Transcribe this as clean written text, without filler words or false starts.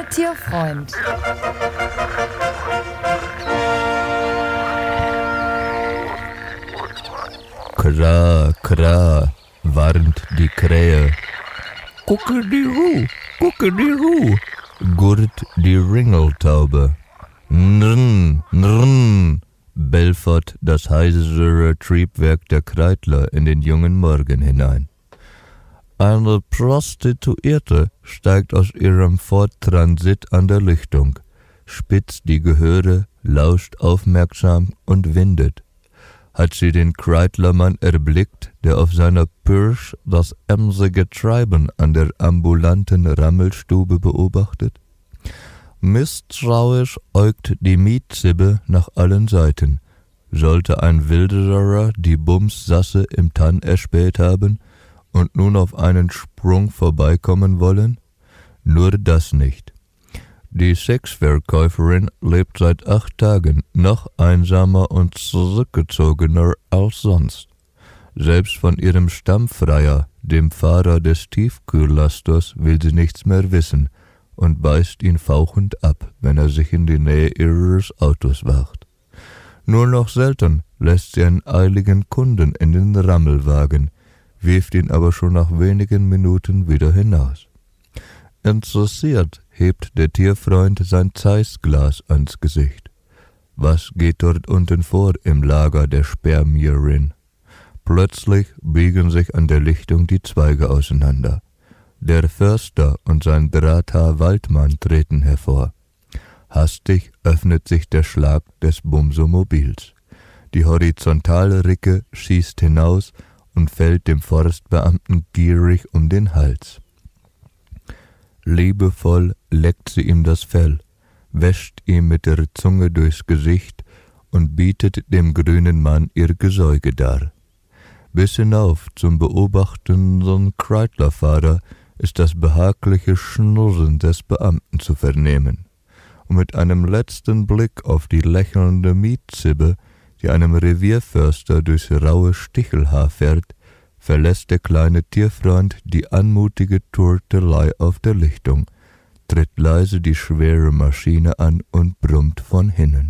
kleine Tierfreund. Kra, kra, warnt die Krähe. Kuckeliru, kuckeliru, gurrt die Ringeltaube. Nrn, nrn, belfert das heisere Triebwerk der Kreidler in den jungen Morgen hinein. Eine Prostituierte steigt aus ihrem Ford-Transit an der Lichtung, spitzt die Gehöre, lauscht aufmerksam und windet. Hat sie den Kreidlermann erblickt, der auf seiner Pirsch das emsige Treiben an der ambulanten Rammelstube beobachtet? Misstrauisch äugt die Mietzibbe nach allen Seiten. Sollte ein Wilderer die Bumssasse im Tann erspäht haben und nun auf einen Sprung vorbeikommen wollen? Nur das nicht. Die Sexverkäuferin lebt seit 8 Tagen noch einsamer und zurückgezogener als sonst. Selbst von ihrem Stammfreier, dem Fahrer des Tiefkühllasters, will sie nichts mehr wissen und beißt ihn fauchend ab, wenn er sich in die Nähe ihres Autos wagt. Nur noch selten lässt sie einen eiligen Kunden in den Rammelwagen, wirft ihn aber schon nach wenigen Minuten wieder hinaus. Interessiert hebt der Tierfreund sein Zeissglas ans Gesicht. Was geht dort unten vor im Lager der Spermierin? Plötzlich biegen sich an der Lichtung die Zweige auseinander. Der Förster und sein Drahthaar-Waldmann treten hervor. Hastig öffnet sich der Schlag des Bumsomobils. Die horizontale Ricke schießt hinaus und fällt dem Forstbeamten gierig um den Hals. Liebevoll leckt sie ihm das Fell, wäscht ihm mit der Zunge durchs Gesicht und bietet dem grünen Mann ihr Gesäuge dar. Bis hinauf zum beobachtenden Kreidlerfahrer ist das behagliche Schnurren des Beamten zu vernehmen. Und mit einem letzten Blick auf die lächelnde Mietzibbe, die einem Revierförster durchs raue Stichelhaar fährt, verlässt der kleine Tierfreund die anmutige Turtelei auf der Lichtung, tritt leise die schwere Maschine an und brummt von hinnen.